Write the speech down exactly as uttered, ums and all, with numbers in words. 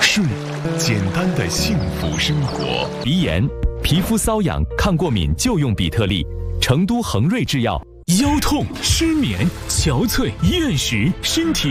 顺，简单的幸福生活。 鼻炎、皮肤瘙痒、抗过敏就用比特利。成都恒瑞制药。 腰痛、失眠、憔悴、厌食，身体